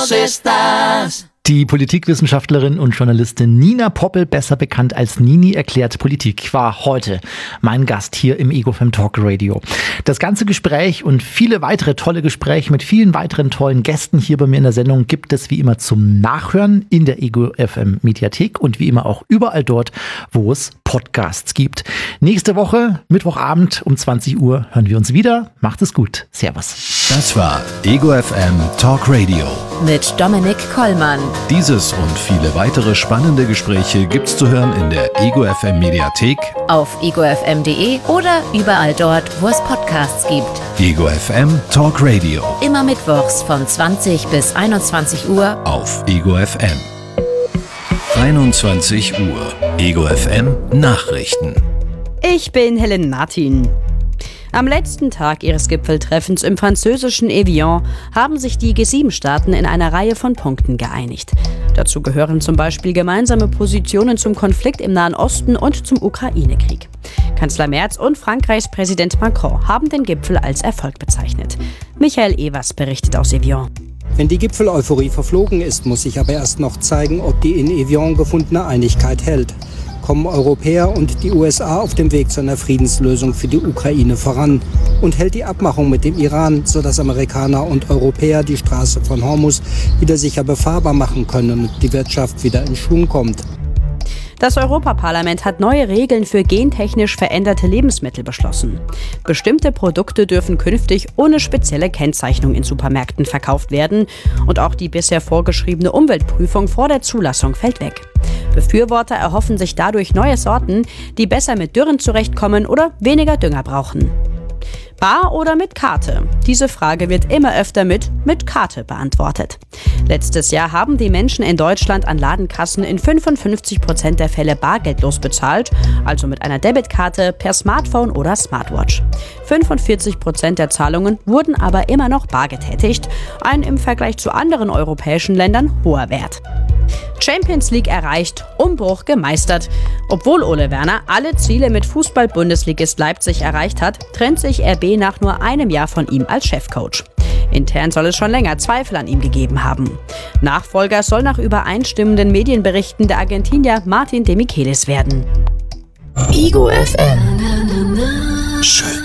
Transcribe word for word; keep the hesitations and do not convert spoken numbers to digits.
estás? Die Politikwissenschaftlerin und Journalistin Nina Poppel, besser bekannt als Nini erklärt Politik, war heute mein Gast hier im Ego F M Talk Radio. Das ganze Gespräch und viele weitere tolle Gespräche mit vielen weiteren tollen Gästen hier bei mir in der Sendung gibt es wie immer zum Nachhören in der Ego F M Mediathek und wie immer auch überall dort, wo es Podcasts gibt. Nächste Woche, Mittwochabend um zwanzig Uhr, hören wir uns wieder. Macht es gut. Servus. Das war Ego F M Talk Radio mit Dominik Kollmann. Dieses und viele weitere spannende Gespräche gibt's zu hören in der Ego F M Mediathek, auf ego f m punkt de oder überall dort, wo es Podcasts gibt. Ego F M Talk Radio. Immer mittwochs von zwanzig bis einundzwanzig Uhr auf Ego F M. einundzwanzig Uhr. Ego F M Nachrichten. Ich bin Helen Martin. Am letzten Tag ihres Gipfeltreffens im französischen Evian haben sich die G sieben Staaten in einer Reihe von Punkten geeinigt. Dazu gehören zum Beispiel gemeinsame Positionen zum Konflikt im Nahen Osten und zum Ukraine-Krieg. Kanzler Merz und Frankreichs Präsident Macron haben den Gipfel als Erfolg bezeichnet. Michael Evers berichtet aus Evian. Wenn die Gipfel-Euphorie verflogen ist, muss sich aber erst noch zeigen, ob die in Evian gefundene Einigkeit hält. Kommen Europäer und die U S A auf dem Weg zu einer Friedenslösung für die Ukraine voran? Und hält die Abmachung mit dem Iran, sodass Amerikaner und Europäer die Straße von Hormuz wieder sicher befahrbar machen können und die Wirtschaft wieder in Schwung kommt? Das Europaparlament hat neue Regeln für gentechnisch veränderte Lebensmittel beschlossen. Bestimmte Produkte dürfen künftig ohne spezielle Kennzeichnung in Supermärkten verkauft werden und auch die bisher vorgeschriebene Umweltprüfung vor der Zulassung fällt weg. Befürworter erhoffen sich dadurch neue Sorten, die besser mit Dürren zurechtkommen oder weniger Dünger brauchen. Bar oder mit Karte? Diese Frage wird immer öfter mit mit Karte beantwortet. Letztes Jahr haben die Menschen in Deutschland an Ladenkassen in fünfundfünfzig Prozent der Fälle bargeldlos bezahlt, also mit einer Debitkarte, per Smartphone oder Smartwatch. fünfundvierzig Prozent der Zahlungen wurden aber immer noch bar getätigt, ein im Vergleich zu anderen europäischen Ländern hoher Wert. Champions League erreicht, Umbruch gemeistert. Obwohl Ole Werner alle Ziele mit Fußball-Bundesligist Leipzig erreicht hat, trennt sich R B nach nur einem Jahr von ihm als Chefcoach. Intern soll es schon länger Zweifel an ihm gegeben haben. Nachfolger soll nach übereinstimmenden Medienberichten der Argentinier Martin de Michelis werden. Ego F M. Schön.